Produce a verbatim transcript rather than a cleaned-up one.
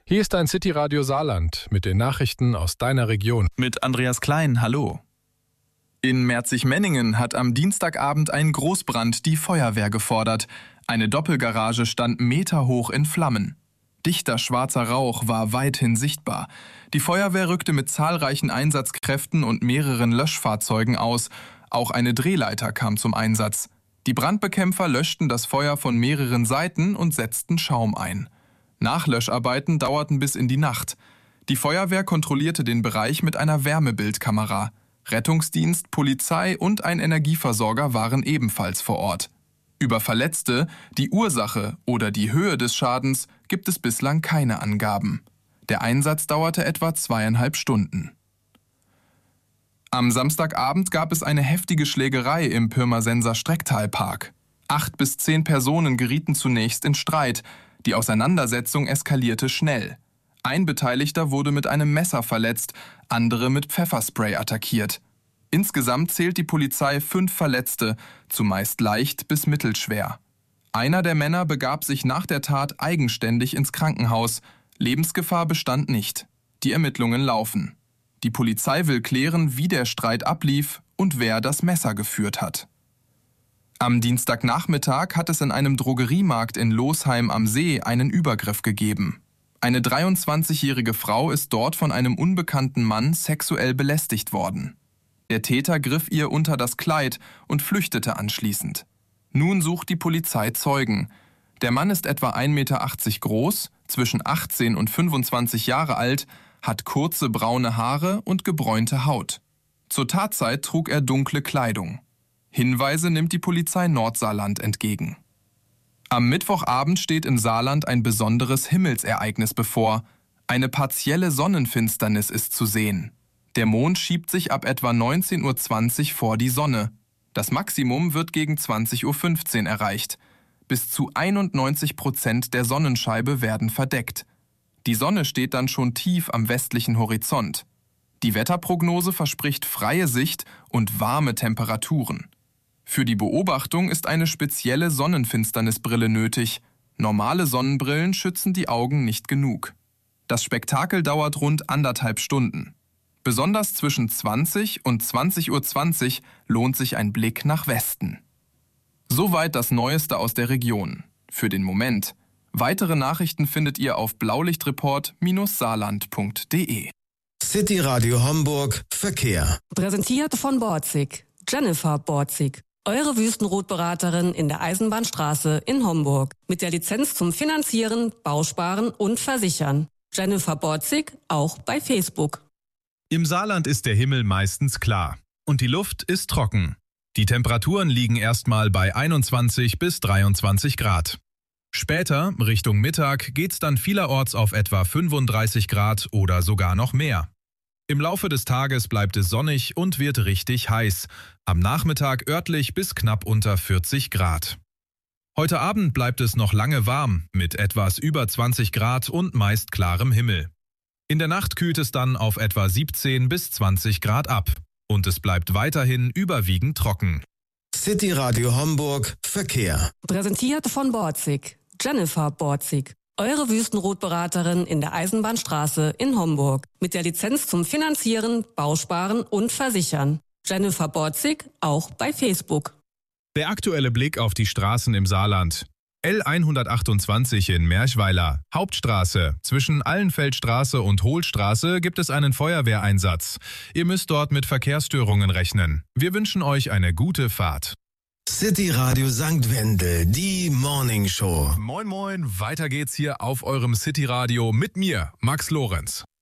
Hier ist dein City-Radio Saarland mit den Nachrichten aus deiner Region. Mit Andreas Klein, hallo. In Merzig-Menningen hat am Dienstagabend ein Großbrand die Feuerwehr gefordert. Eine Doppelgarage stand meterhoch in Flammen. Dichter schwarzer Rauch war weithin sichtbar. Die Feuerwehr rückte mit zahlreichen Einsatzkräften und mehreren Löschfahrzeugen aus. Auch eine Drehleiter kam zum Einsatz. Die Brandbekämpfer löschten das Feuer von mehreren Seiten und setzten Schaum ein. Nachlöscharbeiten dauerten bis in die Nacht. Die Feuerwehr kontrollierte den Bereich mit einer Wärmebildkamera. Rettungsdienst, Polizei und ein Energieversorger waren ebenfalls vor Ort. Über Verletzte, die Ursache oder die Höhe des Schadens gibt es bislang keine Angaben. Der Einsatz dauerte etwa zweieinhalb Stunden. Am Samstagabend gab es eine heftige Schlägerei im Pirmasенser Strecktalpark. Acht bis zehn Personen gerieten zunächst in Streit. Die Auseinandersetzung eskalierte schnell. Ein Beteiligter wurde mit einem Messer verletzt, andere mit Pfefferspray attackiert. Insgesamt zählt die Polizei fünf Verletzte, zumeist leicht bis mittelschwer. Einer der Männer begab sich nach der Tat eigenständig ins Krankenhaus. Lebensgefahr bestand nicht. Die Ermittlungen laufen. Die Polizei will klären, wie der Streit ablief und wer das Messer geführt hat. Am Dienstagnachmittag hat es in einem Drogeriemarkt in Losheim am See einen Übergriff gegeben. Eine dreiundzwanzigjährige Frau ist dort von einem unbekannten Mann sexuell belästigt worden. Der Täter griff ihr unter das Kleid und flüchtete anschließend. Nun sucht die Polizei Zeugen. Der Mann ist etwa ein Meter achtzig groß, zwischen achtzehn und fünfundzwanzig Jahre alt, hat kurze braune Haare und gebräunte Haut. Zur Tatzeit trug er dunkle Kleidung. Hinweise nimmt die Polizei Nordsaarland entgegen. Am Mittwochabend steht im Saarland ein besonderes Himmelsereignis bevor. Eine partielle Sonnenfinsternis ist zu sehen. Der Mond schiebt sich ab etwa neunzehn Uhr zwanzig vor die Sonne. Das Maximum wird gegen zwanzig Uhr fünfzehn erreicht. Bis zu einundneunzig Prozent der Sonnenscheibe werden verdeckt. Die Sonne steht dann schon tief am westlichen Horizont. Die Wetterprognose verspricht freie Sicht und warme Temperaturen. Für die Beobachtung ist eine spezielle Sonnenfinsternisbrille nötig. Normale Sonnenbrillen schützen die Augen nicht genug. Das Spektakel dauert rund anderthalb Stunden. Besonders zwischen zwanzig und zwanzig Uhr zwanzig lohnt sich ein Blick nach Westen. Soweit das Neueste aus der Region. Für den Moment. Weitere Nachrichten findet ihr auf blaulichtreport Bindestrich saarland Punkt de. City Radio Homburg Verkehr. Präsentiert von Borzig. Jennifer Borzig. Eure Wüstenrotberaterin in der Eisenbahnstraße in Homburg. Mit der Lizenz zum Finanzieren, Bausparen und Versichern. Jennifer Borzig auch bei Facebook. Im Saarland ist der Himmel meistens klar und die Luft ist trocken. Die Temperaturen liegen erstmal bei einundzwanzig bis dreiundzwanzig Grad. Später, Richtung Mittag, geht's dann vielerorts auf etwa fünfunddreißig Grad oder sogar noch mehr. Im Laufe des Tages bleibt es sonnig und wird richtig heiß. Am Nachmittag örtlich bis knapp unter vierzig Grad. Heute Abend bleibt es noch lange warm, mit etwas über zwanzig Grad und meist klarem Himmel. In der Nacht kühlt es dann auf etwa siebzehn bis zwanzig Grad ab. Und es bleibt weiterhin überwiegend trocken. City Radio Homburg Verkehr. Präsentiert von Borzig. Jennifer Borzig. Eure Wüstenrotberaterin in der Eisenbahnstraße in Homburg. Mit der Lizenz zum Finanzieren, Bausparen und Versichern. Jennifer Borzig auch bei Facebook. Der aktuelle Blick auf die Straßen im Saarland. L hundertachtundzwanzig in Merchweiler, Hauptstraße. Zwischen Allenfeldstraße und Hohlstraße gibt es einen Feuerwehreinsatz. Ihr müsst dort mit Verkehrsstörungen rechnen. Wir wünschen euch eine gute Fahrt. City Radio Sankt Wendel, die Morning Show. Moin moin, weiter geht's hier auf eurem City Radio mit mir, Max Lorenz.